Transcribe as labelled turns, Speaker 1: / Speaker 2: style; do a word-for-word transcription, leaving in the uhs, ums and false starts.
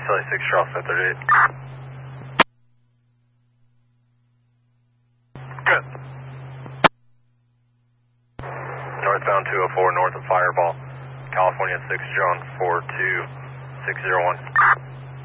Speaker 1: Charlie six, Charles thirty-eight. Good. Northbound two oh four, north of Fireball, California six, John four two six zero one.